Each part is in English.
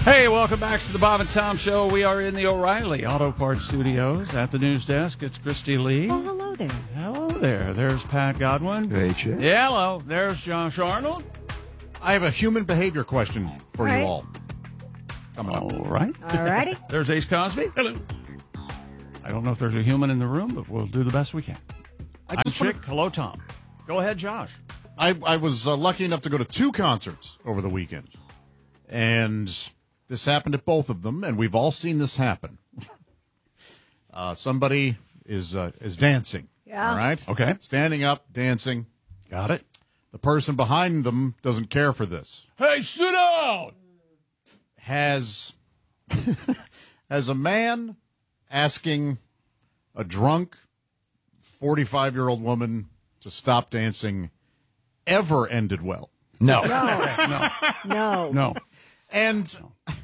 Hey, welcome back to the Bob and Tom Show. We are in the O'Reilly Auto Parts Studios at the news desk. It's Christy Lee. Oh, hello there. Hello there. There's Pat Godwin. Hey, Chip. Yeah, hello. There's Josh Arnold. I have a human behavior question for All right. you all. Coming up. All right. All righty. There's Ace Cosby. Hello. I don't know if there's a human in the room, but we'll do the best we can. I'm Chick. Hello, Tom. Go ahead, Josh. I was lucky enough to go to 2 concerts over the weekend. And this happened at both of them, and we've all seen this happen. Somebody is dancing. Yeah. All right? Okay. Standing up, dancing. Got it. The person behind them doesn't care for this. Hey, sit down. Has a man asking a drunk 45-year-old woman to stop dancing ever ended well? No. No. And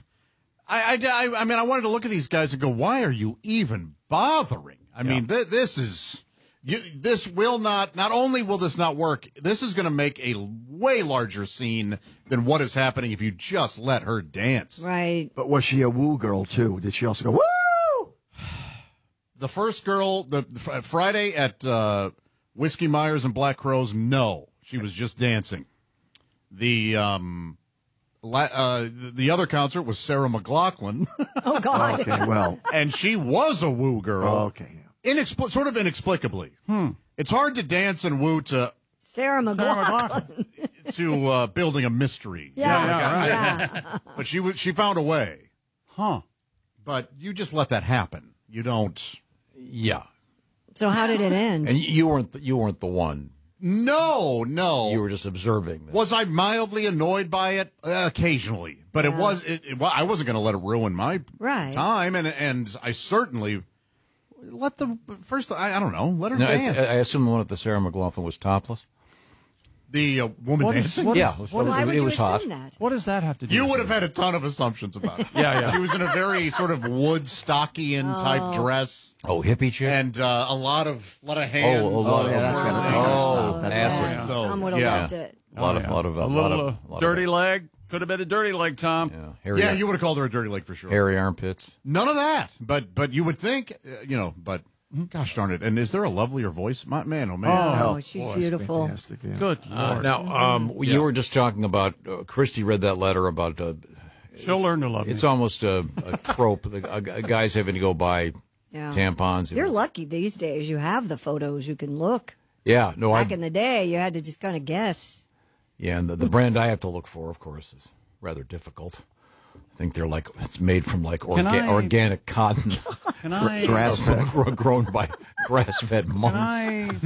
I mean, I wanted to look at these guys and go, why are you even bothering? I mean, this will not only will this not work, this is going to make a way larger scene than what is happening if you just let her dance. Right. But was she a woo girl, too? Did she also go, woo? The first girl, Friday at Whiskey Myers and Black Crows, no. She was just dancing. The other concert was Sarah McLachlan. Oh, God. Okay, well. And she was a woo girl. Okay. Sort of inexplicably. It's hard to dance and woo to Sarah McLachlan. building a mystery. Yeah. But she found a way. Huh. But you just let that happen. You don't. Yeah. So how did it end? And you weren't the one. No. You were just observing this. Was I mildly annoyed by it? Occasionally, but it was. I wasn't going to let it ruin my time, and I certainly let the first. I don't know. Let her dance. I assume the one at the Sarah McLachlan was topless. The woman dancing. Why would you assume that? What does that have to do You with would it? have had a ton of assumptions about it. Yeah. She was in a very sort of Woodstockian type dress, Oh, hippie chick? and a lot of hands. a lot of that's gotta be Yes, So, Tom would have yeah. loved it. a lot of a little dirty leg. Could have been a dirty leg, Tom. Yeah, hairy, Yeah, you would have called her a dirty leg for sure. hairy armpits. None of that. But you would think, but gosh darn it. And is there a lovelier voice? Man, oh, man. Oh, she's beautiful. Fantastic, yeah. Good Lord. Now, you were just talking about, Christy read that letter about, She'll learn to love it's me. almost a trope, guys having to go buy tampons. You're lucky these days. You have the photos. You can look. Yeah, no, Back in the day, you had to just kind of guess. Yeah, and the brand I have to look for, of course, is rather difficult. I think they're like, it's made from like organic cotton. Can I grown by grass-fed monks.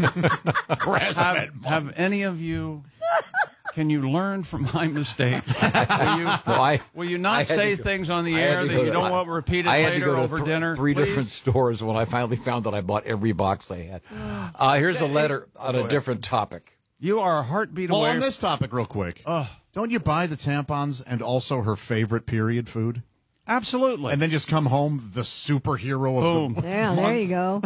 have any of you? Can you learn from my mistakes? Will you not say things on the air that you don't want repeated later over dinner? Three different stores when I finally found that I bought every box they had. Here's a letter on a different topic. You are a heartbeat away. On this topic, real quick. Don't you buy the tampons and also her favorite period food? Absolutely. And then just come home the superhero of the Yeah, month? there you go.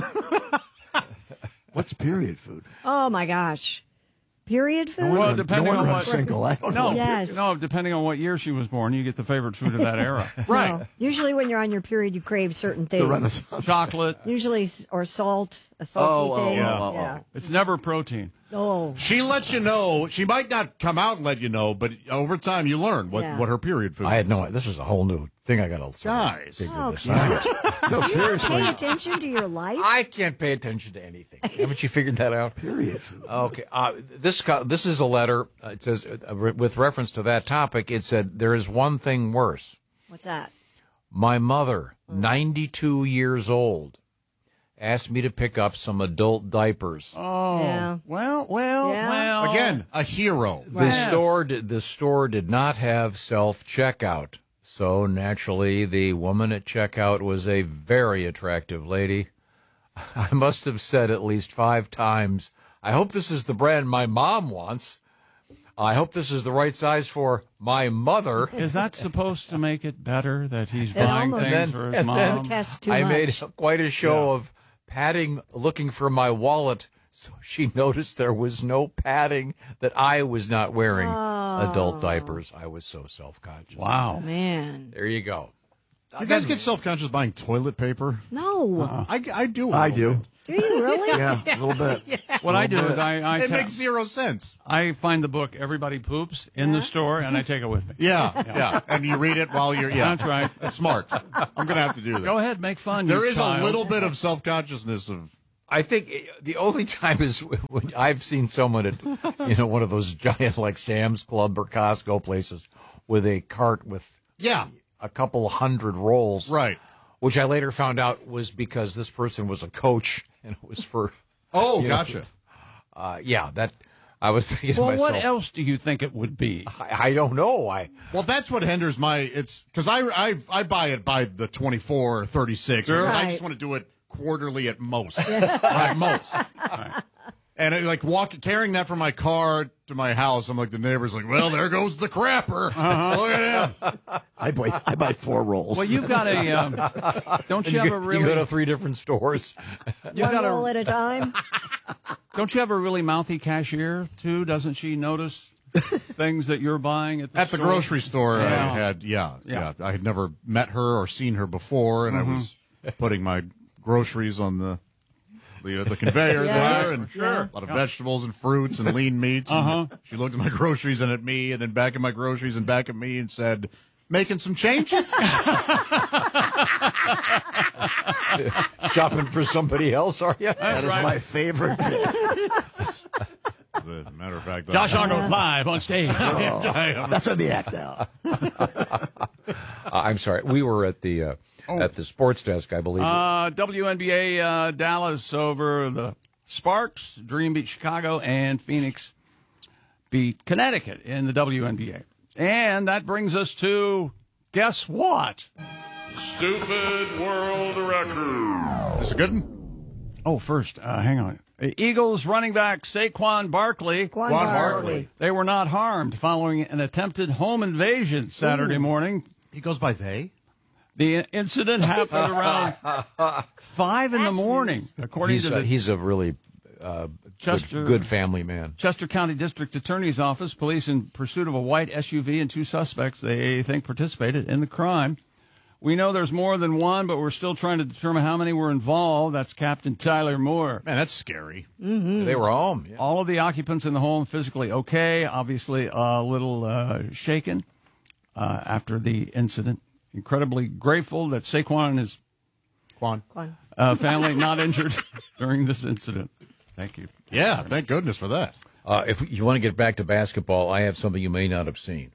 What's period food? Oh, my gosh. Period food? Well, depending on I'm what single. I don't know. Yes. No, depending on what year she was born, you get the favorite food of that era. Right. No. Usually when you're on your period, you crave certain things. The Renaissance. Chocolate. Usually, or salt, a salty thing. yeah. It's never protein. Oh. She lets you know. She might not come out and let you know, but over time you learn what her period food I had is. no. This is a whole new thing. I got to Guys. figure this out. No, seriously. Pay attention to your life? I can't pay attention to anything. Haven't you figured that out? Period food. Okay. This is a letter. It says with reference to that topic. It said there is one thing worse. What's that? My mother, 92 years old, asked me to pick up some adult diapers. Oh. Yeah. Well. Again, a hero. The store did not have self-checkout. So naturally, the woman at checkout was a very attractive lady. I must have said at least 5 times, I hope this is the brand my mom wants. I hope this is the right size for my mother. Is that supposed to make it better that he's buying almost- things for his mom? Protest too I much. made quite a show of looking for my wallet So she noticed there was no padding, that I was not wearing adult diapers. I was so self-conscious. Wow. Man. There you go. You guys get self-conscious buying toilet paper? No. I do. I do. Do you really? Yeah, a little bit. What I do is It makes zero sense. I find the book Everybody Poops in the store, and I take it with me. Yeah. And you read it while you're, That's right. Smart. I'm going to have to do that. Go ahead, make fun. There you is child. a little bit of self-consciousness of... I think the only time is when I've seen someone at, one of those giant like Sam's Club or Costco places with a cart with a couple hundred rolls. Right. Which I later found out was because this person was a coach and it was for... Oh, gotcha. That I was thinking to Well, myself. what else do you think it would be? I don't know. Well, that's what hinders it's because I buy it by the 24 or 36. Sure. I Right. just want to do it quarterly at most. At most. Right. And carrying that from my car to my house, I'm like, the neighbor's like, well, there goes the crapper. Look at him. I buy 4 rolls. Well, you've got a. Don't you have a really? You go to 3 different stores. You've One got roll at a time. Don't you have a really mouthy cashier too? Doesn't she notice things that you're buying at the At the store? grocery store, I Yeah. had, Yeah. I had never met her or seen her before, and I was putting my groceries on the conveyor Yes. there, and Sure. a lot of vegetables and fruits and lean meats. And she looked at my groceries and at me, and then back at my groceries and back at me, and said, "Making some changes." Shopping for somebody else, are you? That is my favorite. As a matter of fact, Josh Arnold live on stage. That's on the act now. I'm sorry. We were at the sports desk, I believe. WNBA Dallas over the Sparks. Dream beat Chicago, and Phoenix beat Connecticut in the WNBA. And that brings us to, guess what? Stupid world record. This is a good one. Oh, first, hang on. Eagles running back Saquon Barkley. Quan Barkley. They were not harmed following an attempted home invasion Saturday morning. He goes by they. The incident happened around 5 in the morning, according to the He's a really good family man. Chester County District Attorney's Office. Police in pursuit of a white SUV and 2 suspects they think participated in the crime. We know there's more than one, but we're still trying to determine how many were involved. That's Captain Tyler Moore. Man, that's scary. They were home. Yeah. All of the occupants in the home physically okay, obviously a little shaken after the incident. Incredibly grateful that Saquon and his family not injured during this incident. Thank you. Yeah, thank goodness for that. If you want to get back to basketball, I have something you may not have seen.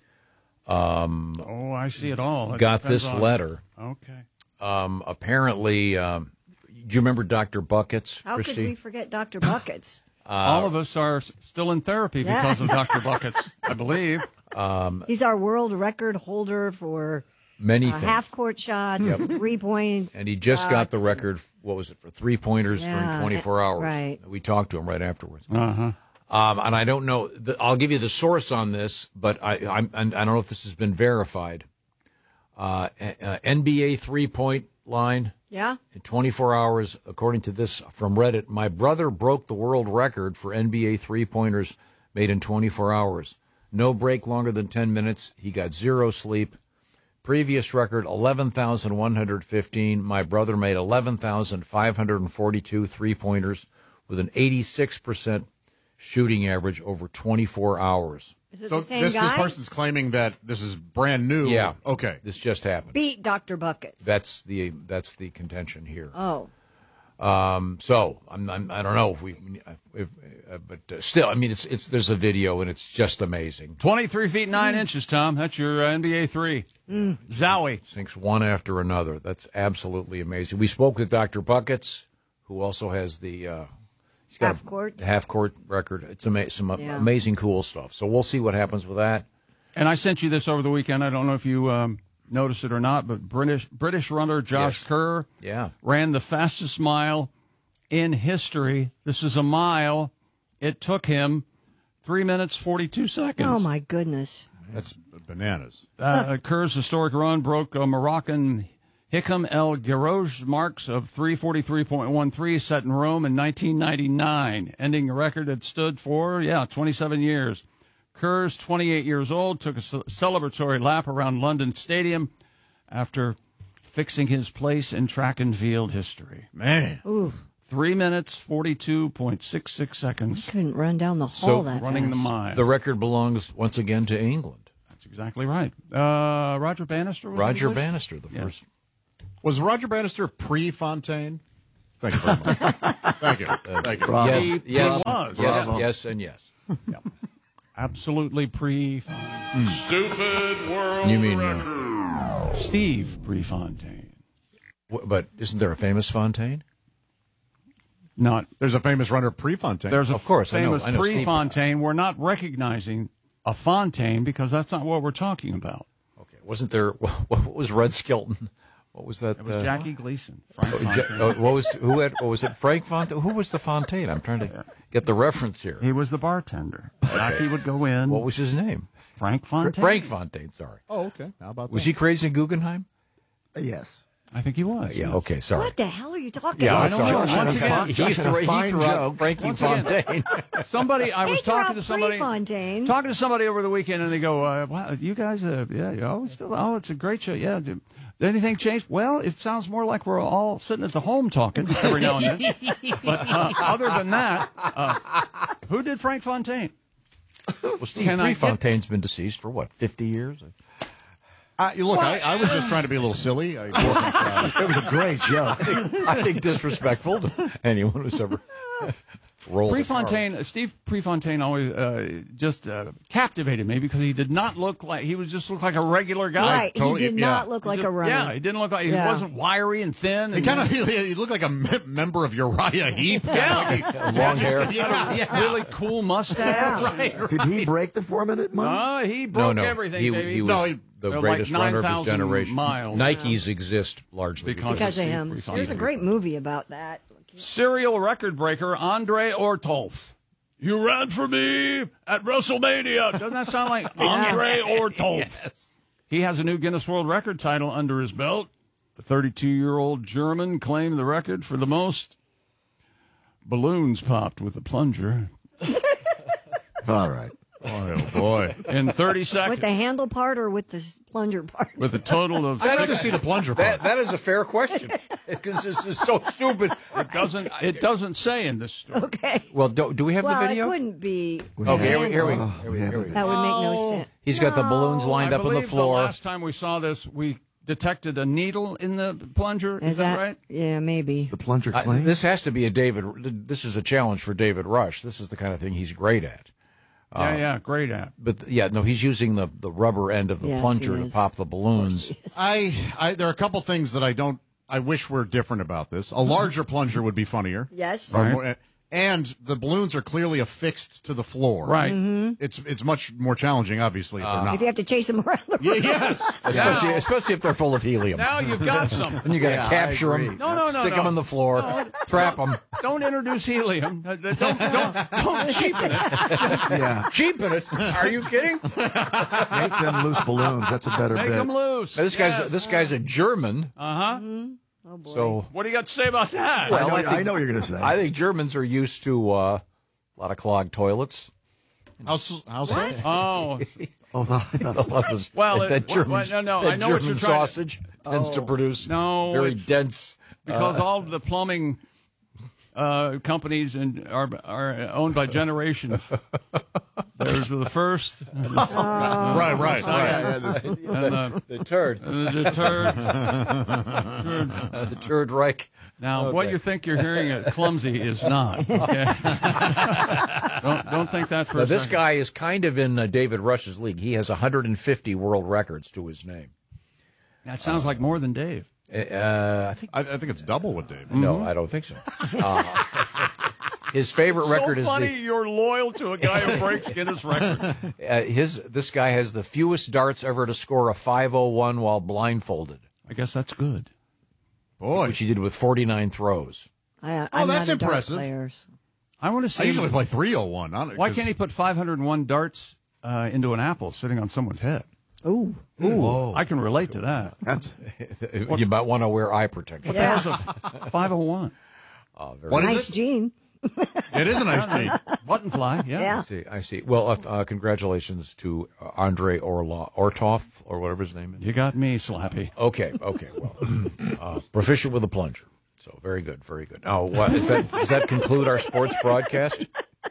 Oh, I see it all. It Got depends this on- letter. Okay. Apparently, do you remember Dr. Buckets, How Christy? could we forget Dr. Buckets? All of us are still in therapy because of Dr. Buckets, I believe. He's our world record holder for Many things. half-court shots, 3-point. And he just got the shots. record, what was it, for 3-pointers during Yeah, 24 hours. right. We talked to him right afterwards. Uh-huh. And I don't know, I'll give you the source on this, but I don't know if this has been verified. NBA 3-point line Yeah. in 24 hours, according to this from Reddit. My brother broke the world record for NBA 3-pointers made in 24 hours. No break longer than 10 minutes. He got 0 sleep. Previous record, 11,115. My brother made 11,542 3-pointers with an 86% shooting average over 24 hours. Is it So the same this guy? person's claiming that this is brand new. Yeah. Okay. This just happened. Beat Dr. Buckets. That's the contention here. Oh. So I don't know but still, I mean, it's there's a video and it's just amazing. 23 feet 9 inches, Tom. That's your NBA 3. Zowie. Sinks one after another. That's absolutely amazing. We spoke with Dr. Buckets, who also has the he's got Half-court. a half-court record. It's some Yeah. amazing, cool stuff. So we'll see what happens with that. And I sent you this over the weekend. I don't know if you noticed it or not, but British runner Josh Yes. Kerr ran the fastest mile in history. This is a mile. It took him 3 minutes, 42 seconds. Oh, my goodness. That's bananas. Kerr's historic run broke a Moroccan Hickam El Garoj marks of 343.13 set in Rome in 1999, ending a record that stood for, 27 years. Kerr's 28 years old, took a celebratory lap around London Stadium after fixing his place in track and field history. Man. Ooh, 3 minutes, 42.66 seconds. couldn't run down the hall that Running the fast. mile. The record belongs once again to England. That's exactly right. Roger Bannister was Roger English? Bannister, the first. Was Roger Bannister pre-Fontaine? Thank you very much. Thank you. Thank you. Bravo. Yes, He yes, was. yes, Bravo. yes, and yes. Absolutely Stupid World You mean, Record. Steve Prefontaine. But isn't there a famous Fontaine? Not. There's a famous runner pre-Fontaine. There's a Of course, I know famous Steve. Prefontaine. We're not recognizing a Fontaine because that's not what we're talking about. Okay, wasn't there? What was Red Skelton? What was that? It was Jackie Gleason. Frank Fontaine. What was it? Frank Fontaine. Who was the Fontaine? I'm trying to get the reference here. He was the bartender. Jackie would go in. What was his name? Frank Fontaine. Frank Fontaine. Sorry. Oh, okay. How about Was that? he crazy in Guggenheim? Yes. I think he was. Yeah. yes. Okay. Sorry. What the hell are you talking Yeah, about? I'm sorry. Josh had Once a again, fine- Josh had a he fine threw out joke. Frankie Once again. Fontaine. Somebody, I was They threw talking out to somebody. Prefontaine. Talking to somebody over the weekend, and they go, "Wow, you guys, it's a great show. Yeah, did anything change? Well, it sounds more like we're all sitting at the home talking every now and then. But other than that, who did Frank Fontaine? Well, Steve Can I get- Prefontaine's been deceased for what, 50 years? Look, I was just trying to be a little silly. I wasn't, It was a great joke. I think disrespectful to anyone who's ever rolled. Prefontaine, Steve Prefontaine always just captivated me because he did not look like he just looked like a regular guy. Right, totally- he did yeah. not look like a runner. Yeah, he didn't look like he Yeah. wasn't wiry and thin. he And kind of he looked like a member of Uriah Heep. Yeah. Long hair. Yeah. really cool mustache. Right. Did he break the 4-minute mark? He broke No, everything, he, baby. he was No, he- the Like greatest runner of his 9,000 generation. miles. Nikes exist largely Because Because of Steve him. Prefontaine. There's a great movie about that. Serial record breaker Andre Ortolf. You ran for me at WrestleMania. Doesn't that sound like Andre Ortolf? Yes. He has a new Guinness World Record title under his belt. The 32-year-old German claimed the record for the most balloons popped with a plunger All right. Oh boy. in 30 seconds. With the handle part or with the plunger part? With a total of I'd rather see the plunger part. That is a fair question because this is so stupid. it doesn't say in this story. Okay. Well, do we have Well, the it video? couldn't be. Okay, here we go. That would make no sense. He's got the balloons lined I up on the believe floor. The last time we saw this, we detected a needle in the plunger. Is that right? Yeah, maybe. The plunger claim. This has to be a David. This is a challenge for David Rush. This is the kind of thing he's great at. Yeah, great app. But no, he's using the rubber end of the Yes, plunger he to is. pop the balloons. There are a couple things that I wish were different about this. A larger plunger would be funnier. Yes. Or more- and the balloons are clearly affixed to the floor. Right. It's much more challenging, obviously, if they're not. If you have to chase them around the room. Yes. Especially if they're full of helium. Now you've got some. And you got to Yeah, I capture agree. them, No, stick them on the floor, trap them. Don't introduce helium. Don't cheapen it. Yeah. Cheapen it. Are you kidding? Make them loose balloons. That's a better Make bit. them loose. This guy's a German. Oh, boy. So What do you got to say about that? Well, I know what you're going to say. I think Germans are used to a lot of clogged toilets. How so? Oh, Oh, Well, that German, no, that I know what German you're trying to- sausage tends to produce No, very it's- dense. because all of the plumbing companies are owned by generations. There's the first, Right. and The turd. the turd. The Turd Reich. Now, what you think you're hearing at Clumsy is not. Okay? don't think that for Now, a this second. guy is kind of in David Rush's league. He has 150 world records to his name. That sounds like more than Dave. I think I think it's double with Dave. no, I don't think so. His favorite record so is funny you're loyal to a guy who breaks Guinness record. this guy has the fewest darts ever to score a 501 while blindfolded, I guess that's good. Boy. which he did with 49 throws. I'm that's not a dart impressive. player, so- I want to I see. usually play 301 on it. Why can't he put 501 darts into an apple sitting on someone's head? Ooh. I can relate to that. That's You might want to wear eye protection. Yeah. That was a 501. What is Nice it? gene. It is a nice gene. Button fly, yeah. Yeah. I see. Well, congratulations to Andrei Ortov, or whatever his name is. You got me, Slappy. Okay. Well, proficient with the plunger. So very good, very good. Now, what is that? Does that conclude our sports broadcast?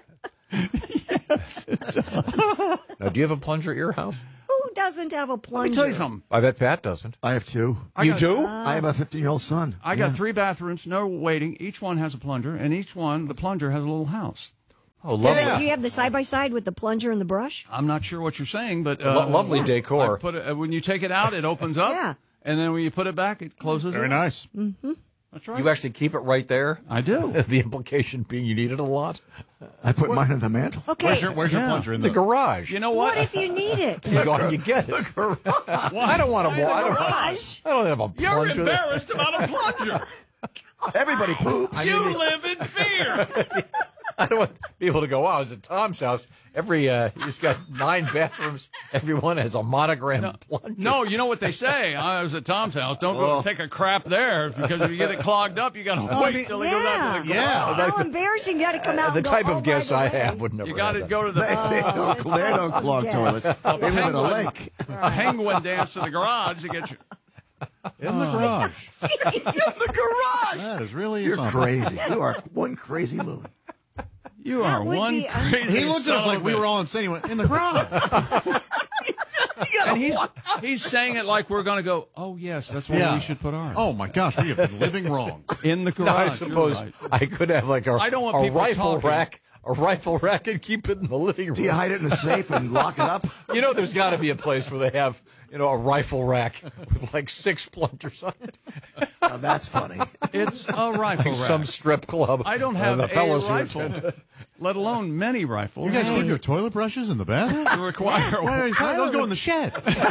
Yes. Now, do you have a plunger at your house? Who doesn't have a plunger? Let me tell you something. I bet Pat doesn't. I have two. You do? I have a 15-year-old son. I got 3 bathrooms, no waiting. Each one has a plunger, and the plunger has a little house. Oh, lovely. Do you have the side-by-side with the plunger and the brush? I'm not sure what you're saying, but Lovely decor. I put it, when you take it out, it opens up. Yeah. And then when you put it back, it closes. Very it. nice. That's right. You actually keep it right there? I do. The implication being you need it a lot? I put mine in the mantle. Okay. Where's your plunger in The garage. You know What what? if you need it? You go and you get it. I don't want to. I don't have a You're plunger. embarrassed about a plunger. Everybody poops. You live in fear. I don't want people to go, wow, it's at Tom's house. He's got 9 bathrooms. Everyone has a monogram plunger. No, you know what they say. I was at Tom's house. Don't go take a crap there because if you get it clogged up, you got to wait till it goes out to the Yeah. Yeah. How embarrassing. You got to come out The and go, type "Oh, of guests by I the way." have would never You got to have go to the They don't clog yes. toilets. They live in a lake. penguin dance to the garage to get you. In the garage. In the garage. That is really You're something. crazy. You are one crazy loon. You are would one be crazy. He looked at us son like of we a were bitch. all insane. He went, in the garage. And he's saying it like we're going to go, oh, yes, that's where we should put ours. Oh, my gosh. We have been living wrong. In the garage. I you're suppose right. I could have like I don't want a people rifle talking. rack. A rifle rack and keep it in the living room. Do you hide it in a safe and lock it up? You know, there's got to be a place where they have, a rifle rack with like 6 plungers on it. Now, that's funny. It's a rifle rack. Some strip club. I don't have the a fellows who rifle, attend. let alone many rifles. You guys keep your toilet brushes in the bathroom? You require Those go in the shed.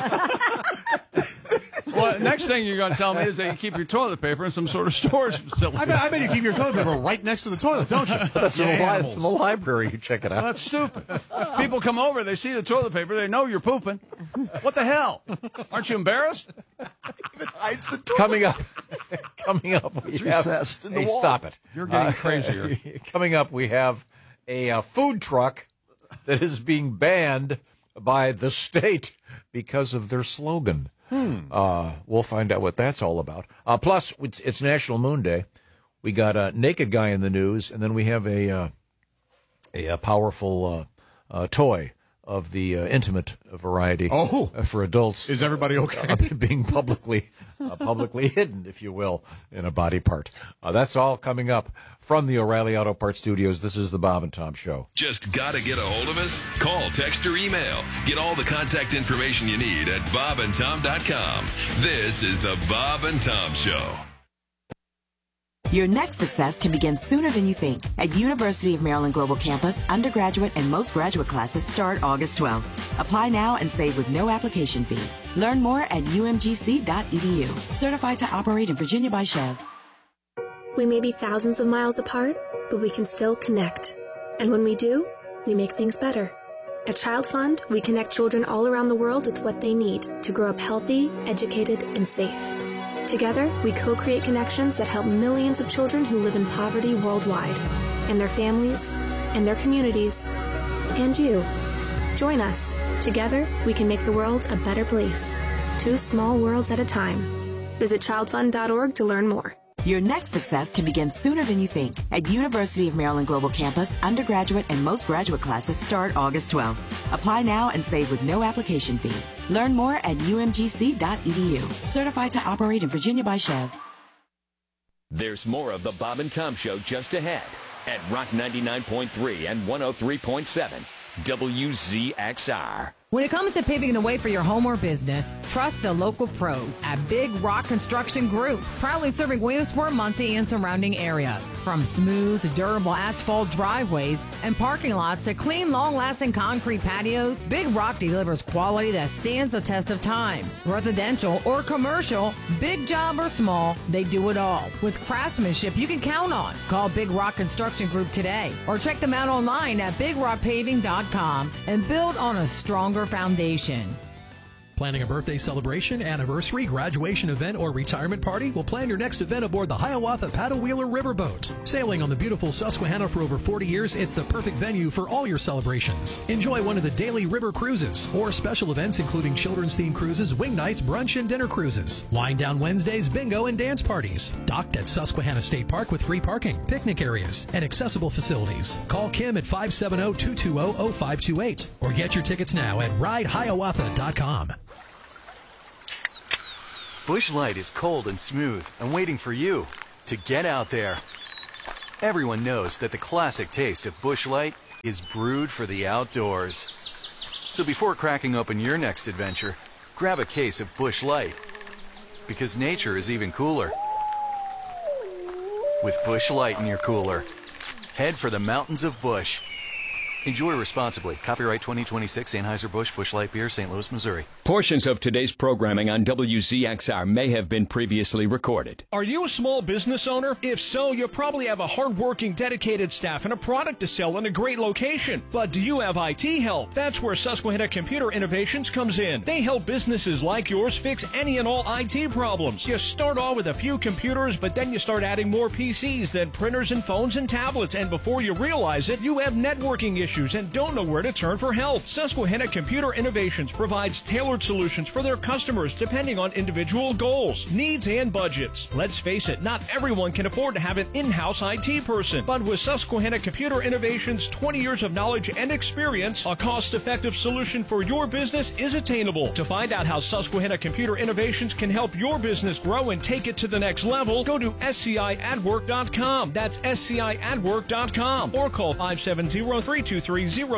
Well, next thing you're going to tell me is that you keep your toilet paper in some sort of storage facility. I bet you keep your toilet paper right next to the toilet, don't you? That's in Animals. the library. You check it out. That's stupid. People come over, they see the toilet paper, they know you're pooping. What the hell? Aren't you embarrassed? Hides the toilet. Coming up, we It's have. recessed in the Hey, wall. stop it! You're getting crazier. Coming up, we have a food truck that is being banned by the state because of their slogan. We'll find out what that's all about. Plus, it's National Moon Day. We got a naked guy in the news, and then we have a powerful toy of the intimate variety for adults. Is everybody okay? Being publicly hidden, if you will, in a body part. That's all coming up from the O'Reilly Auto Parts Studios. This is the Bob and Tom Show. Just gotta get a hold of us? Call, text, or email. Get all the contact information you need at bobandtom.com. This is the Bob and Tom Show. Your next success can begin sooner than you think. At University of Maryland Global Campus, undergraduate and most graduate classes start August 12th. Apply now and save with no application fee. Learn more at umgc.edu. Certified to operate in Virginia by Chev. We may be thousands of miles apart, but we can still connect. And when we do, we make things better. At Child Fund, we connect children all around the world with what they need to grow up healthy, educated, and safe. Together, we co-create connections that help millions of children who live in poverty worldwide, and their families, and their communities, and you. Join us. Together, we can make the world a better place. 2 small worlds at a time. Visit childfund.org to learn more. Your next success can begin sooner than you think. At University of Maryland Global Campus, undergraduate and most graduate classes start August 12th. Apply now and save with no application fee. Learn more at umgc.edu. Certified to operate in Virginia by Chev. There's more of the Bob and Tom Show just ahead at Rock 99.3 and 103.7 WZXR. When it comes to paving the way for your home or business, trust the local pros at Big Rock Construction Group, proudly serving Williamsport, Muncie, and surrounding areas. From smooth, durable asphalt driveways and parking lots to clean, long-lasting concrete patios, Big Rock delivers quality that stands the test of time. Residential or commercial, big job or small, they do it all. With craftsmanship you can count on. Call Big Rock Construction Group today or check them out online at bigrockpaving.com and build on a stronger foundation. Planning a birthday celebration, anniversary, graduation event, or retirement party? We'll plan your next event aboard the Hiawatha Paddle Wheeler Riverboat. Sailing on the beautiful Susquehanna for over 40 years, it's the perfect venue for all your celebrations. Enjoy one of the daily river cruises or special events including children's-themed cruises, wing nights, brunch, and dinner cruises. Wind down Wednesdays, bingo, and dance parties. Docked at Susquehanna State Park with free parking, picnic areas, and accessible facilities. Call Kim at 570-220-0528 or get your tickets now at ridehiawatha.com. Busch Light is cold and smooth and waiting for you to get out there. Everyone knows that the classic taste of Busch Light is brewed for the outdoors. So before cracking open your next adventure, grab a case of Busch Light. Because nature is even cooler with Busch Light in your cooler. Head for the mountains of Busch. Enjoy responsibly. Copyright 2026 Anheuser-Busch Busch Light Beer, St. Louis, Missouri. Portions of today's programming on WZXR may have been previously recorded. Are you a small business owner? If so, you probably have a hardworking, dedicated staff and a product to sell in a great location. But do you have IT help? That's where Susquehanna Computer Innovations comes in. They help businesses like yours fix any and all IT problems. You start off with a few computers, but then you start adding more PCs, then printers and phones and tablets, and before you realize it, you have networking issues and don't know where to turn for help. Susquehanna Computer Innovations provides tailored solutions for their customers depending on individual goals, needs, and budgets. Let's face it, not everyone can afford to have an in-house IT person, but with Susquehanna Computer Innovations' 20 years of knowledge and experience, a cost-effective solution for your business is attainable. To find out how Susquehanna Computer Innovations can help your business grow and take it to the next level, go to sciadwork.com. That's sciadwork.com or call 570-323-0089.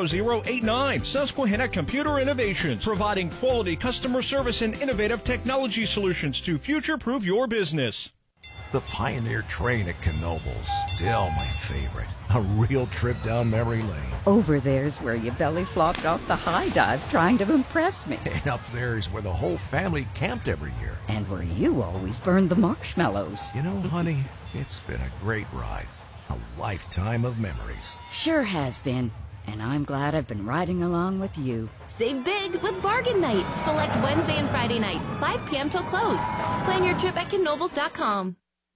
Susquehanna Computer Innovations, providing quality customer service and innovative technology solutions to future-proof your business. The Pioneer train at Knoebels, still my favorite. A real trip down memory lane. Over there's where you belly flopped off the high dive trying to impress me. And up there's where the whole family camped every year. And where you always burned the marshmallows. You know, honey, it's been a great ride. A lifetime of memories. Sure has been. And I'm glad I've been riding along with you. Save big with Bargain Night. Select Wednesday and Friday nights, 5 p.m. till close. Plan your trip at Knoebels.com.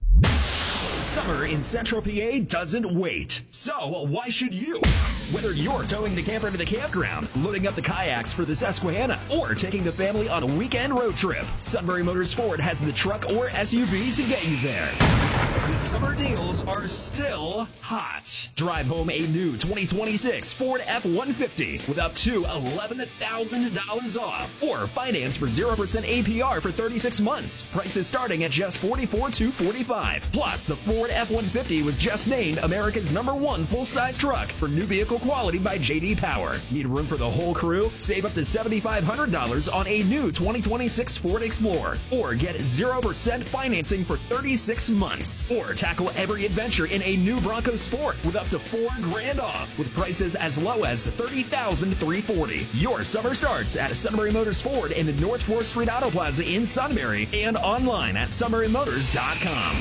Summer in Central PA doesn't wait. So why should you? Whether you're towing the camper to the campground, loading up the kayaks for the Susquehanna, or taking the family on a weekend road trip, Sunbury Motors Ford has the truck or SUV to get you there. The summer deals are still hot. Drive home a new 2026 Ford F-150 with up to $11,000 off, or finance for 0% APR for 36 months. Prices starting at just $44,245. Plus, the Ford F-150 was just named America's #1 full-size truck for new vehicle quality by J.D. Power. Need room for the whole crew? Save up to $7,500 on a new 2026 Ford Explorer, or get 0% financing for 36 months. Or tackle every adventure in a new Bronco Sport with up to $4,000 off, with prices as low as $30,340. Your summer starts at Sunbury Motors Ford in the North 4th Street Auto Plaza in Sunbury and online at sunburymotors.com.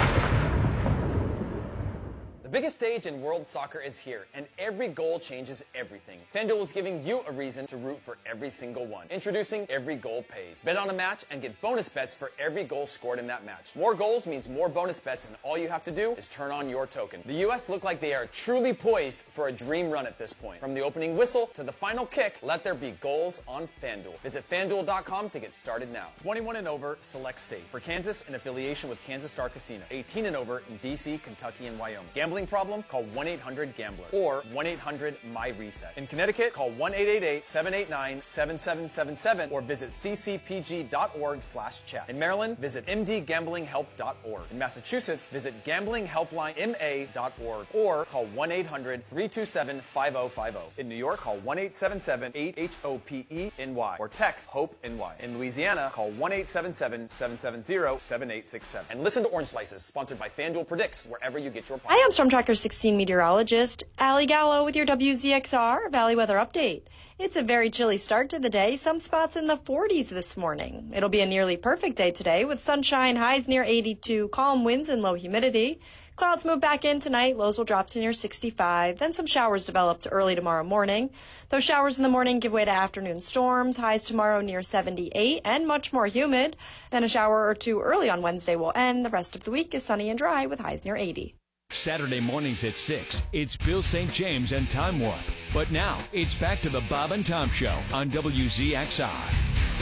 The biggest stage in world soccer is here, and every goal changes everything. FanDuel is giving you a reason to root for every single one. Introducing Every Goal Pays. Bet on a match and get bonus bets for every goal scored in that match. More goals means more bonus bets, and all you have to do is turn on your token. The U.S. look like they are truly poised for a dream run at this point. From the opening whistle to the final kick, let there be goals on FanDuel. Visit FanDuel.com to get started now. 21 and over, select state. For Kansas, in affiliation with Kansas Star Casino. 18 and over in D.C., Kentucky, and Wyoming. Gambling problem? Call 1-800-GAMBLER or 1-800-MY-RESET. In Connecticut, call 1-888-789-7777 or visit ccpg.org/chat. In Maryland, visit mdgamblinghelp.org. In Massachusetts, visit gamblinghelplinema.org or call 1-800-327-5050. In New York, call 1-877-8-HOPE-NY or text HOPE-NY. In Louisiana, call 1-877-770-7867. And listen to Orange Slices, sponsored by FanDuel Predicts, wherever you get your podcast. Hi, I'm Storm Tracker 16 meteorologist Allie Gallo with your WZXR Valley Weather Update. It's a very chilly start to the day, some spots in the 40s this morning. It'll be a nearly perfect day today with sunshine, highs near 82, calm winds and low humidity. Clouds move back in tonight, lows will drop to near 65, then some showers develop to early tomorrow morning. Those showers in the morning give way to afternoon storms, highs tomorrow near 78 and much more humid. Then a shower or two early on Wednesday will end. The rest of the week is sunny and dry with highs near 80. Saturday mornings at 6, it's Bill St. James and Time Warp. But now, it's back to the Bob and Tom Show on WZXR.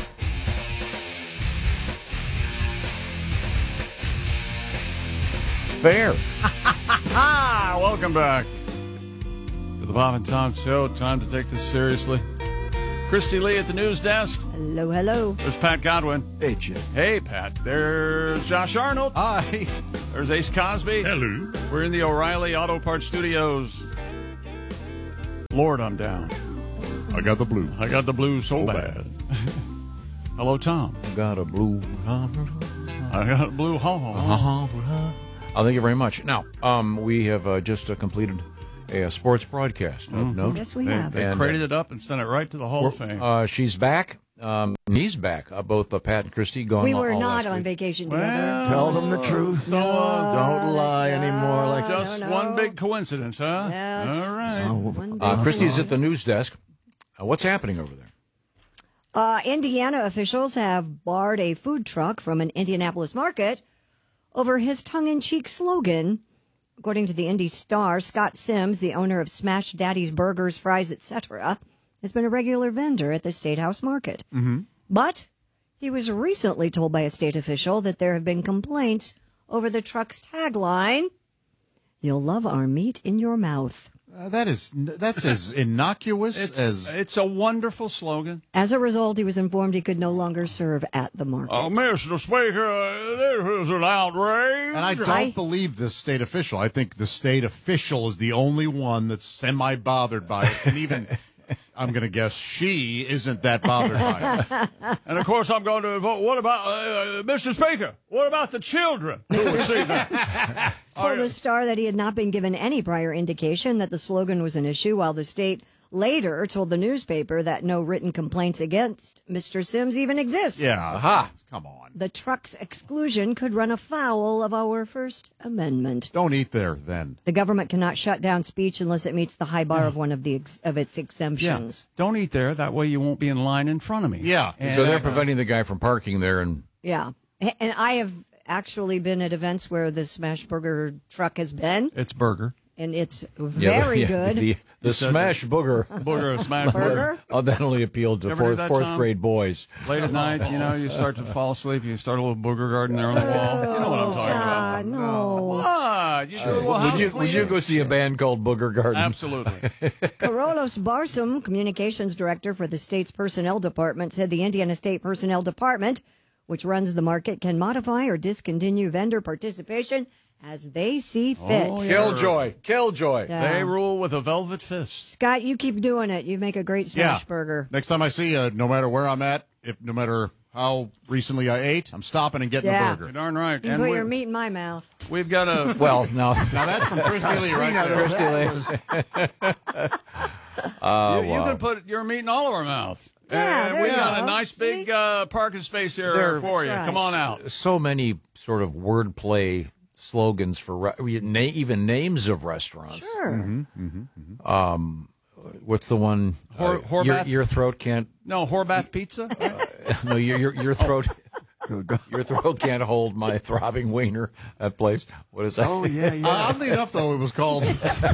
Fair. Welcome back to the Bob and Tom Show. Time to take this seriously. Christy Lee at the news desk. Hello, hello. There's Pat Godwin. Hey, Jim. Hey, Pat. There's Josh Arnold. Hi. There's Ace Cosby. Hello. We're in the O'Reilly Auto Parts Studios. Lord, I'm down. I got the blue. I got the blue so bad. Hello, Tom. Got a blue. I got a blue Thank you very much. Now, we have just completed a sports broadcast. Note. Yes, we have. They crated it up and sent it right to the Hall of Fame. She's back. He's back. Both Pat and Christy gone. We were all not last on week. vacation together. Well, tell them the truth. So, Don't lie anymore. Like just one big coincidence, huh? Yes. All right. Christy's at the news desk. What's happening over there? Indiana officials have barred a food truck from an Indianapolis market over his tongue-in-cheek slogan. According to the Indy Star, Scott Sims, the owner of Smash Daddy's Burgers, Fries, etc., has been a regular vendor at the State House Market. Mm-hmm. But he was recently told by a state official that there have been complaints over the truck's tagline, "You'll love our meat in your mouth." That's as innocuous as... It's a wonderful slogan. As a result, he was informed he could no longer serve at the market. Mr. Speaker, this is an outrage. And I don't believe this state official. I think the state official is the only one that's semi-bothered by it. And even, I'm going to guess, she isn't that bothered by it. And, of course, I'm going to vote. What about, Mr. Speaker, what about the children who will see that? Told the Star that he had not been given any prior indication that the slogan was an issue, while the state later told the newspaper that no written complaints against Mr. Sims even exist. Yeah. Aha. Come on. The truck's exclusion could run afoul of our First Amendment. Don't eat there, then. The government cannot shut down speech unless it meets the high bar of one of the of its exemptions. Yeah. Don't eat there. That way you won't be in line in front of me. Yeah. So they're preventing the guy from parking there. And Yeah. And I have actually been at events where the Smash Burger truck has been. It's burger. And it's very good. The Smash Booger. Smash Burger. Oh, that only appealed to fourth grade boys. Late at night, you start to fall asleep. You start a little booger garden there on the wall. You know what I'm talking about. No. What? Would you go see a band called Booger Garden? Absolutely. Carolus Barsum, communications director for the state's personnel department, said the Indiana State Personnel Department, which runs the market, can modify or discontinue vendor participation as they see fit. Oh, yeah. Killjoy. Yeah. They rule with a velvet fist. Scott, you keep doing it. You make a great Smash Burger. Next time I see you, no matter where I'm at, no matter how recently I ate, I'm stopping and getting a burger. You're darn right. You can put your meat in my mouth. We've got a... Well, no. Now that's from Christy Lee right there. You can put your meat in all of our mouths. Yeah, we've got a nice big parking space here for you. right. Come on out. So many sort of wordplay slogans for even names of restaurants. Sure. What's the one? Your throat can't. No, Horbath Pizza. No, your throat. Your throat can't hold my throbbing wiener. That place. What is that? Oh, yeah. Oddly enough, though, it was called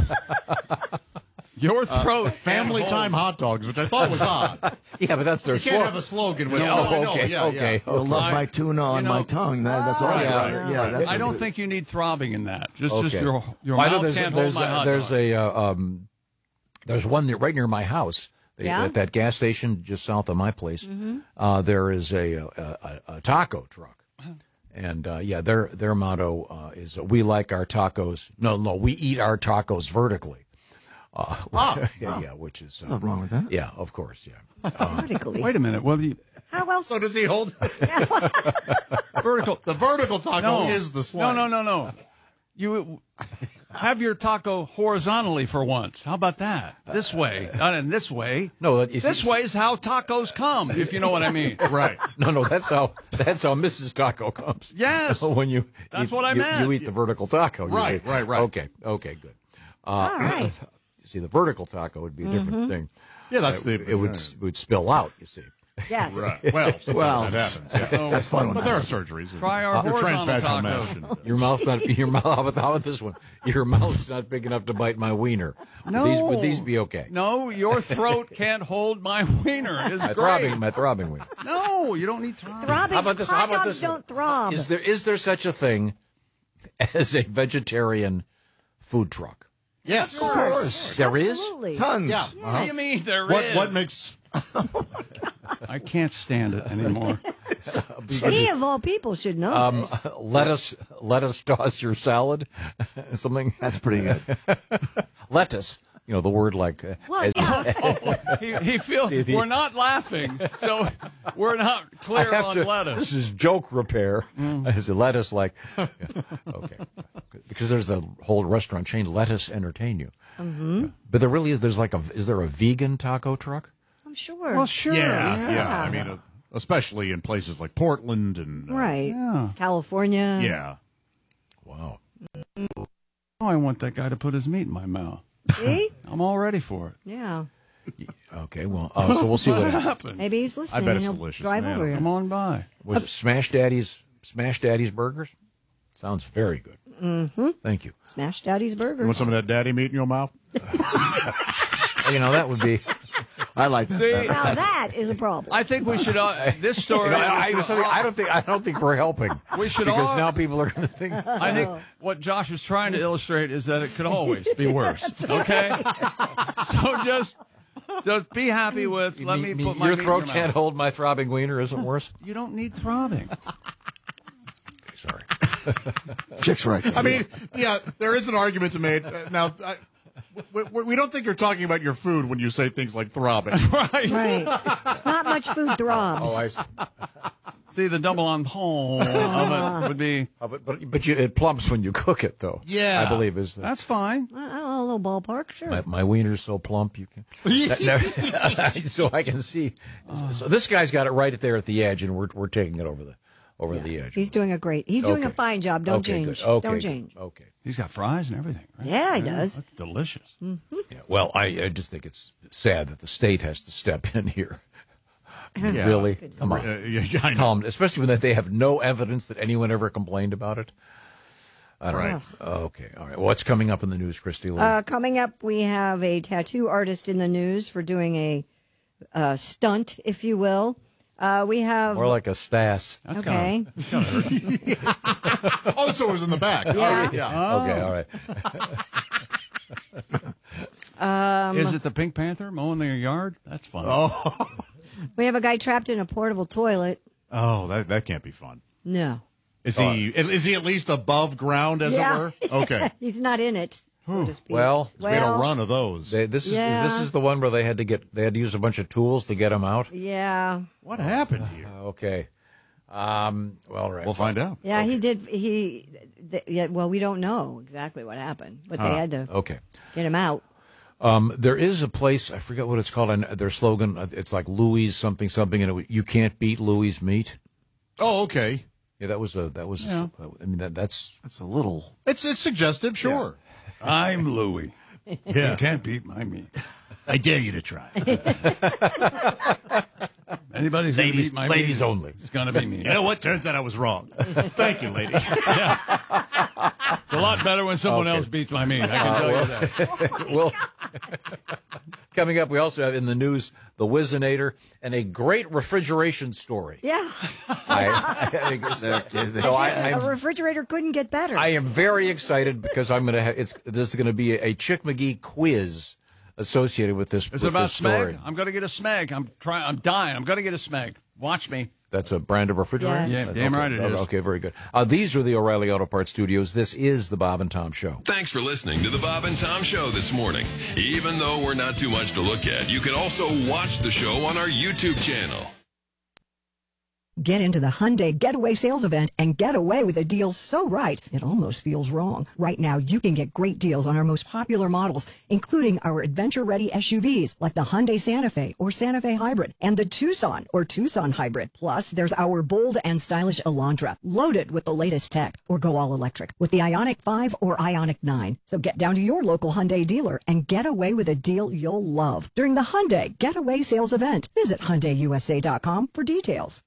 Your Throat Family Time Hot Dogs, which I thought was odd. Yeah, but that's their You can't have a slogan with Okay. You'll love my tuna on my tongue. That's all. Right. I don't think you need throbbing in that. Just your I know mouth can't hold my hot dog. There's one right near my house. At that gas station just south of my place, there is a taco truck. And, their motto is, we like our tacos. No, we eat our tacos vertically. Which is... nothing wrong with that. Yeah, of course, yeah. Vertically. Wait a minute. Well, how else? So does he hold... vertical. The vertical taco is the slang. No. Have your taco horizontally for once. How about that? This way. Not in this way. No, this way is how tacos come, if you know what I mean. Right. No, that's how Mrs. Taco comes. Yes. When you That's eat, what I meant. You eat the vertical taco. Right. Okay, good. All right. See, the vertical taco would be a different thing. Yeah, that's it would spill out, you see. Yes. Right. Well, sometimes that happens. Yeah. That's fun. But there are surgeries. Try our Your horizontal transvaginal taco. mesh. and- Your mouth how about this one? Your mouth's not big enough to bite my wiener. No. Would these be okay? No, your throat can't hold my wiener. It's My great. throbbing wiener. No, you don't need throbbing. Throbbing. How about this? Hot How about dogs this one? don't throb. Is there such a thing as a vegetarian food truck? Yes. Of course. There is? Absolutely. Tons. Yeah. What do you mean there is? What makes... I can't stand it anymore. He of all people should know this. Lettuce toss your salad, something. That's pretty good. Lettuce, the word like. Well, yeah. He feels See, we're not laughing, so we're not clear on lettuce. This is joke repair. Is lettuce like? Yeah, okay, because there's the whole restaurant chain. Lettuce entertain you. Mm-hmm. But there really is. Is there a vegan taco truck? I'm sure. Well, sure. Yeah. I mean, especially in places like Portland and... right. Yeah. California. Yeah. Wow. Oh, I want that guy to put his meat in my mouth. See? I'm all ready for it. Yeah. Okay. Well, so we'll see what happens. Maybe he's listening. I bet it's He'll delicious, drive man. over here. Come on by. Was it Smash Daddy's Burgers? Sounds very good. Mm-hmm. Thank you. Smash Daddy's Burgers. You want some of that daddy meat in your mouth? That would be. I like that. See? Now that is a problem. I think we should. This story. I don't think we're helping. We should because all- now people are going to think. I think what Josh was trying to illustrate is that it could always be worse. Okay, so just be happy with. Let me put my your meat in throat your can't mouth. hold my throbbing wiener. Isn't worse. You don't need throbbing. Sorry. Chick's right. I mean, yeah, there is an argument to make. Now, we don't think you're talking about your food when you say things like throbbing. Right. Right. Not much food throbs. Oh, I see. See, the double entendre of it would be. But it plumps when you cook it, though. Yeah. I believe is that. That's fine. I don't know, a little ballpark, sure. My wiener's so plump you can. So I can see. So this guy's got it right there at the edge, and we're taking it over the edge. He's doing doing a fine job. Don't Okay, change. good. Okay, Don't good. change. Okay. He's got fries and everything. Right? Yeah, he does. That's delicious. Yeah, well, I just think it's sad that the state has to step in here. Yeah. Really? Come on. I know. Especially when they have no evidence that anyone ever complained about it. I don't know. Okay. All right. What's coming up in the news, Christy Lee? Coming up, we have a tattoo artist in the news for doing a stunt, if you will. We have More like a Stas. okay. Oh, so it was in the back. Yeah. Oh, yeah. Okay. All right. Is it the Pink Panther mowing their yard? That's fun. Oh, We have a guy trapped in a portable toilet. that can't be fun. No. Is he at least above ground, as it were? Okay. He's not in it, so to speak. Well, We had a run of those. this is the one where they had to use a bunch of tools to get him out. Yeah. What happened here? Okay. Well, all right. We'll find out. Yeah, he did. Well, we don't know exactly what happened, but they had to Okay. get him out. There is a place, I forget what it's called, and their slogan, it's like Louis something, and you can't beat Louis meat. Oh, okay. Yeah, that was, I mean, that's a little. It's suggestive, sure. I'm Louie. Yeah. You can't beat my meat. I dare you to try. Anybody's going to beat my meat. ladies only. It's going to be me. You know what? Turns out I was wrong. Thank you, lady. It's a lot better when someone else beats my meat. I can tell you that. Well, coming up, we also have in the news the Whizzinator and a great refrigeration story. Yeah. A refrigerator couldn't get better. I am very excited because I'm going to have this is going to be a Chick McGee quiz associated with this. Is it about story. Smeg? I'm going to get a Smeg. I'm dying. I'm going to get a Smeg. Watch me. That's a brand of refrigerator? Yes. Yeah, damn right it is. Okay, very good. These are the O'Reilly Auto Parts Studios. This is the Bob and Tom Show. Thanks for listening to the Bob and Tom Show this morning. Even though we're not too much to look at, you can also watch the show on our YouTube channel. Get into the Hyundai Getaway Sales Event and get away with a deal so right, it almost feels wrong. Right now, you can get great deals on our most popular models, including our adventure-ready SUVs like the Hyundai Santa Fe or Santa Fe Hybrid and the Tucson or Tucson Hybrid. Plus, there's our bold and stylish Elantra, loaded with the latest tech, or go all electric with the Ioniq 5 or Ioniq 9. So get down to your local Hyundai dealer and get away with a deal you'll love during the Hyundai Getaway Sales Event. Visit HyundaiUSA.com for details.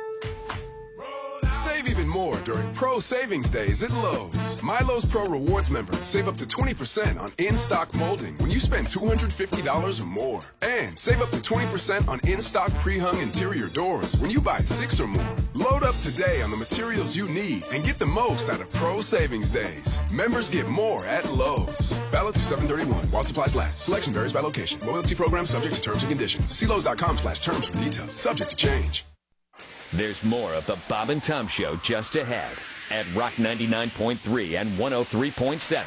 Save even more during Pro Savings Days at Lowe's. My Lowe's Pro Rewards members save up to 20% on in-stock molding when you spend $250 or more. And save up to 20% on in-stock pre-hung interior doors when you buy 6 or more. Load up today on the materials you need and get the most out of Pro Savings Days. Members get more at Lowe's. Valid through 7/31 while supplies last. Selection varies by location. Loyalty program subject to terms and conditions. See Lowe's.com/terms for details. Subject to change. There's more of the Bob and Tom Show just ahead at Rock 99.3 and 103.7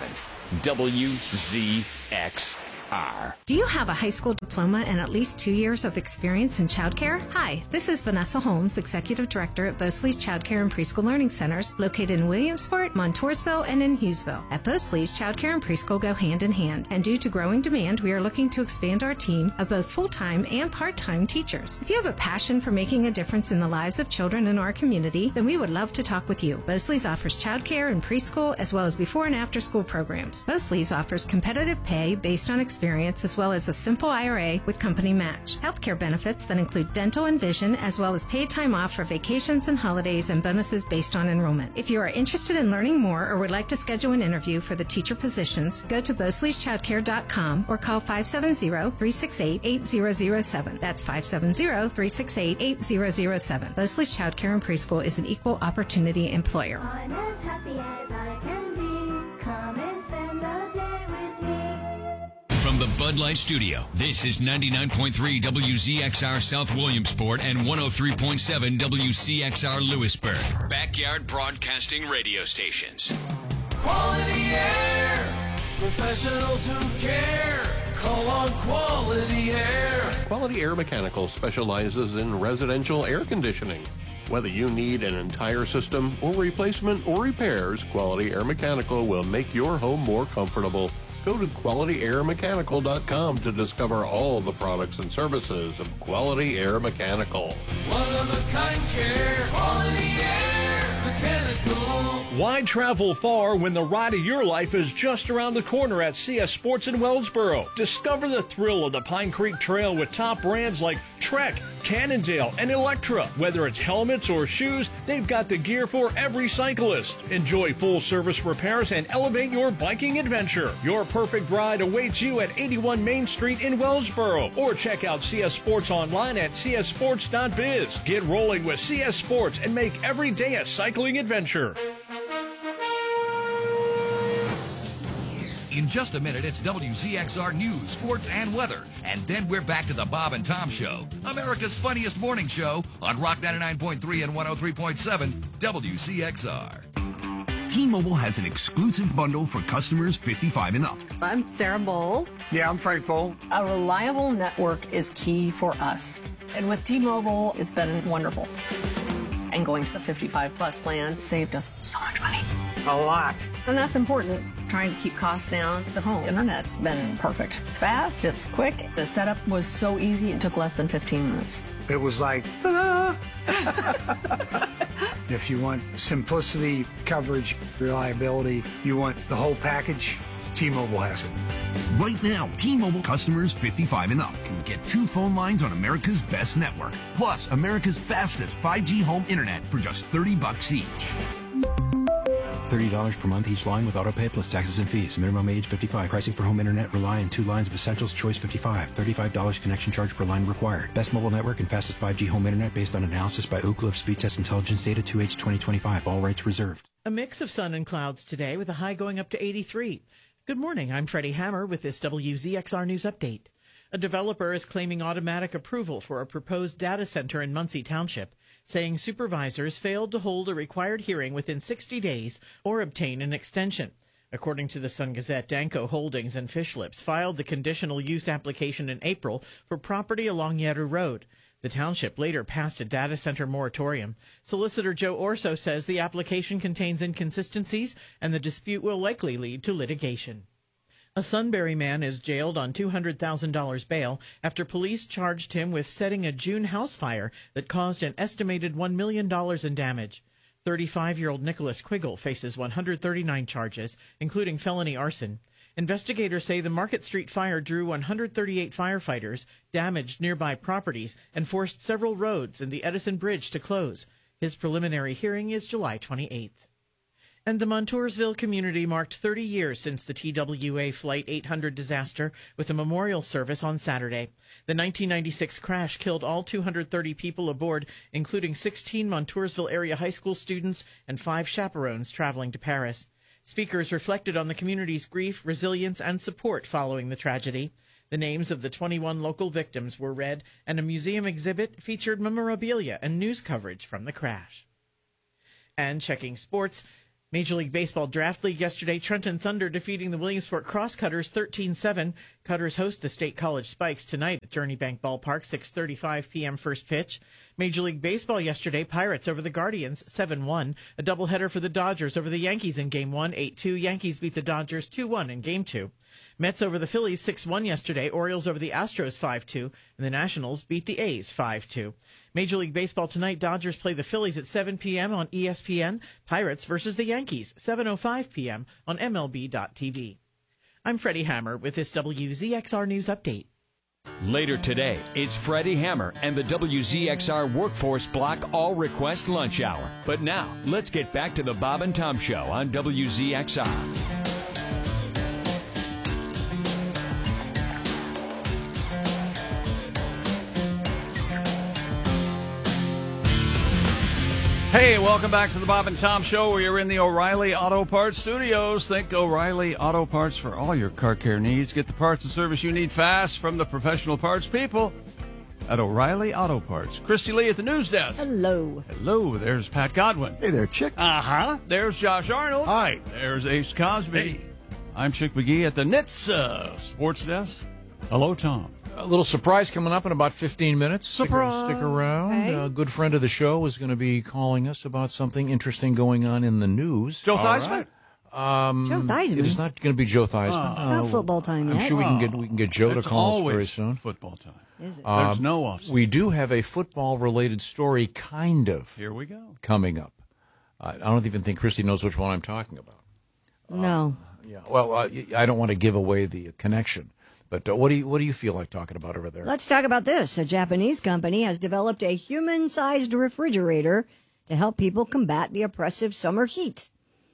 WZXR. Do you have a high school diploma and at least 2 years of experience in childcare? Hi, this is Vanessa Holmes, Executive Director at Bosley's Childcare and Preschool Learning Centers, located in Williamsport, Montoursville, and in Hughesville. At Bosley's, childcare and preschool go hand in hand, and due to growing demand, we are looking to expand our team of both full-time and part-time teachers. If you have a passion for making a difference in the lives of children in our community, then we would love to talk with you. Bosley's offers childcare and preschool, as well as before and after school programs. Bosley's offers competitive pay based on experience, as well as a simple IRA with company match. Healthcare benefits that include dental and vision, as well as paid time off for vacations and holidays, and bonuses based on enrollment. If you are interested in learning more or would like to schedule an interview for the teacher positions, go to Bosley'sChildcare.com or call 570-368-8007. That's 570-368-8007. Bosley's Childcare and Preschool is an equal opportunity employer. I'm as happy as I can be. Come and spend the day with me. From the Bud Light Studio, this is 99.3 WZXR South Williamsport and 103.7 WCXR Lewisburg. Backyard Broadcasting Radio Stations. Quality air. Professionals who care. Call on Quality Air. Quality Air Mechanical specializes in residential air conditioning. Whether you need an entire system or replacement or repairs, Quality Air Mechanical will make your home more comfortable. Go to QualityAirMechanical.com to discover all the products and services of Quality Air Mechanical. One-of-a-kind care. Quality Air Mechanical. Why travel far when the ride of your life is just around the corner at CS Sports in Wellsboro? Discover the thrill of the Pine Creek Trail with top brands like Trek, Cannondale, and Electra. Whether it's helmets or shoes, they've got the gear for every cyclist. Enjoy full-service repairs and elevate your biking adventure. Your perfect ride awaits you at 81 Main Street in Wellsboro. Or check out CS Sports online at cssports.biz. Get rolling with CS Sports and make every day a cycling adventure. In just a minute, it's WZXR News, Sports, and Weather. And then we're back to the Bob and Tom Show, America's funniest morning show on Rock 99.3 and 103.7 WCXR. T-Mobile has an exclusive bundle for customers 55 and up. I'm Sarah Bowl. Yeah, I'm Frank Bowl. A reliable network is key for us. And with T-Mobile, it's been wonderful. And going to the 55-plus plan saved us so much money. A lot. And that's important. Trying to keep costs down. The home internet's been perfect. It's fast, it's quick. The setup was so easy, it took less than 15 minutes. It was like, ah. If you want simplicity, coverage, reliability, you want the whole package, T-Mobile has it. Right now, T-Mobile customers 55 and up can get 2 phone lines on America's best network, plus America's fastest 5G home internet for just $30 each. $30 per month each line with autopay plus taxes and fees. Minimum age 55. Pricing for home internet rely on 2 lines of Essentials Choice 55. $35 connection charge per line required. Best mobile network and fastest 5G home internet based on analysis by Oak Cliff Speed Test Intelligence data 2H 2025. All rights reserved. A mix of sun and clouds today with a high going up to 83. Good morning. I'm Freddie Hammer with this WZXR News Update. A developer is claiming automatic approval for a proposed data center in Muncie Township, saying supervisors failed to hold a required hearing within 60 days or obtain an extension. According to the Sun-Gazette, Danco Holdings and Fish Lips filed the conditional use application in April for property along Yeru Road. The township later passed a data center moratorium. Solicitor Joe Orso says the application contains inconsistencies and the dispute will likely lead to litigation. A Sunbury man is jailed on $200,000 bail after police charged him with setting a June house fire that caused an estimated $1 million in damage. 35-year-old Nicholas Quiggle faces 139 charges, including felony arson. Investigators say the Market Street fire drew 138 firefighters, damaged nearby properties, and forced several roads and the Edison Bridge to close. His preliminary hearing is July 28th. And the Montoursville community marked 30 years since the TWA Flight 800 disaster with a memorial service on Saturday. The 1996 crash killed all 230 people aboard, including 16 Montoursville area high school students and 5 chaperones traveling to Paris. Speakers reflected on the community's grief, resilience, and support following the tragedy. The names of the 21 local victims were read, and a museum exhibit featured memorabilia and news coverage from the crash. And checking sports, Major League Baseball Draft League yesterday, Trenton Thunder defeating the Williamsport Crosscutters 13-7. Cutters host the State College Spikes tonight at Journey Bank Ballpark, 6:35 p.m. first pitch. Major League Baseball yesterday, Pirates over the Guardians 7-1. A doubleheader for the Dodgers over the Yankees in Game 1, 8-2. Yankees beat the Dodgers 2-1 in Game 2. Mets over the Phillies 6-1 yesterday. Orioles over the Astros 5-2. And the Nationals beat the A's 5-2. Major League Baseball tonight, Dodgers play the Phillies at 7 p.m. on ESPN. Pirates versus the Yankees, 7:05 p.m. on MLB.tv. I'm Freddie Hammer with this WZXR News Update. Later today, it's Freddie Hammer and the WZXR Workforce Block All Request Lunch Hour. But now, let's get back to the Bob and Tom Show on WZXR. Hey, welcome back to the Bob and Tom Show. We are in the O'Reilly Auto Parts Studios. Think O'Reilly Auto Parts for all your car care needs. Get the parts and service you need fast from the professional parts people at O'Reilly Auto Parts. Christy Lee at the news desk. Hello. Hello. There's Pat Godwin. Hey there, Chick. Uh-huh. There's Josh Arnold. Hi. There's Ace Cosby. Hey. I'm Chick McGee at the NHTSA Sports Desk. Hello, Tom. A little surprise coming up in about 15 minutes. Surprise. Stick around. Okay. A good friend of the show is going to be calling us about something interesting going on in the news. Joe Theismann? Joe Theismann? It is not going to be Joe Theismann. It's not football time yet. I'm sure we can get Joe to It's call us very always soon. football time. Is it? There's no off. We do have a football-related story, kind of, Here we go. coming up. I don't even think Christy knows which one I'm talking about. No. Yeah. Well, I don't want to give away the connection. But what do you feel like talking about over there? Let's talk about this. A Japanese company has developed a human-sized refrigerator to help people combat the oppressive summer heat.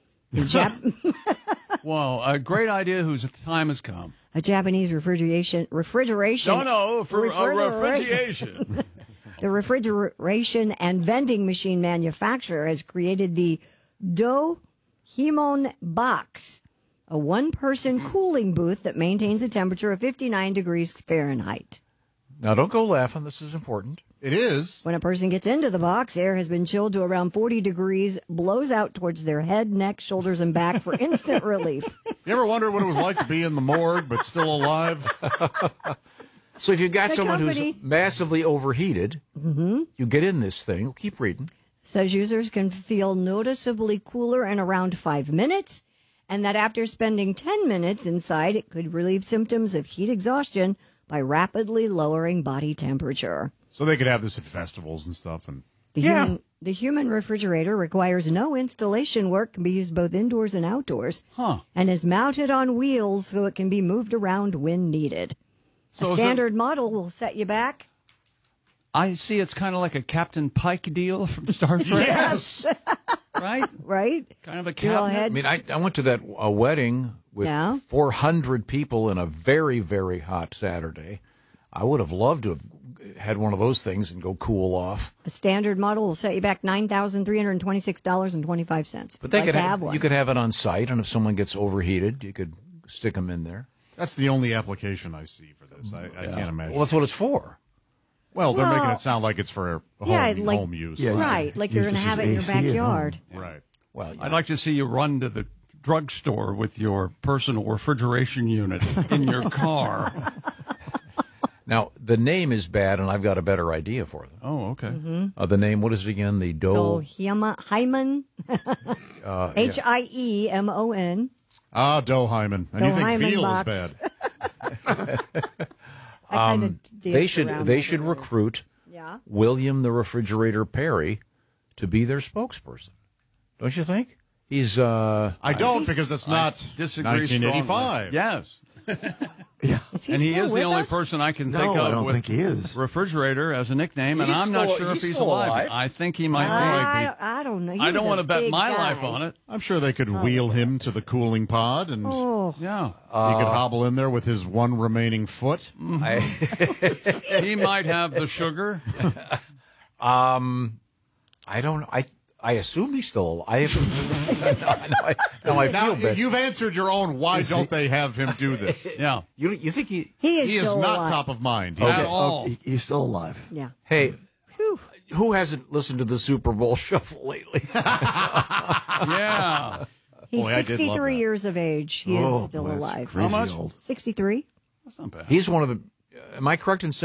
Well, a great idea whose time has come. A Japanese refrigeration. No, for refrigeration. refrigeration. The refrigeration and vending machine manufacturer has created the Dohimon Box, a one-person cooling booth that maintains a temperature of 59 degrees Fahrenheit. Now, don't go laughing. This is important. It is. When a person gets into the box, air has been chilled to around 40 degrees, blows out towards their head, neck, shoulders, and back for instant relief. You ever wondered what it was like to be in the morgue but still alive? So if you've got The someone company- who's massively overheated, you get in this thing. Keep reading. Says users can feel noticeably cooler in around 5 minutes, and that after spending 10 minutes inside, it could relieve symptoms of heat exhaustion by rapidly lowering body temperature. So they could have this at festivals and stuff. And The human refrigerator requires no installation work, can be used both indoors and outdoors, and is mounted on wheels so it can be moved around when needed. So A is standard model will set you back. I see it's kind of like a Captain Pike deal from Star Trek. Yes. Right? Right? Kind of a Your cabinet. heads- I mean, I went to that wedding with 400 people in a very, very hot Saturday. I would have loved to have had one of those things and go cool off. A standard model will set you back $9,326.25. But they Like to have one. you could have it on site, and if someone gets overheated, you could stick them in there. that's the only application I see for this. I can't imagine. Well, that's what it's for. Well, they're making Well, it sound like it's for home use. Right, like you're going to have it in your backyard. Right. Well, I'd like to see you run to the drugstore with your personal refrigeration unit in your car. Now, the name is bad, and I've got a better idea for them. Oh, okay. The name, what is it again? The Hyman. Hyemon. Ah, Doe Hyman. And you think Hyman veal box. is bad. They should recruit William the Refrigerator Perry to be their spokesperson. Don't you think? He's I don't, because it's not disagree 1985. strongly. Yes. Is he And he still is with the only us? person I can No, think of I don't with think he is. refrigerator as a nickname, and He's I'm not still- sure if he's he's still alive. alive. I think he might be. I don't know. He I was don't a want to bet big my guy. life on it. I'm sure they could wheel him to the cooling pod, and Oh, Yeah. he could hobble in there with his one remaining foot. He might have the sugar. I don't. I assume he's still alive. Now I Now, feel bad. you've answered your own, why don't they have him do this? Yeah. You think he? he is He is still not alive. top of mind. At all. He's still alive. Yeah. Hey, who hasn't listened to the Super Bowl Shuffle lately? Yeah. He's Boy, I did love 63 that. years of age. He is still boy, that's alive. crazy How much? old. 63? That's not bad. He's one of the. Am I correct in saying?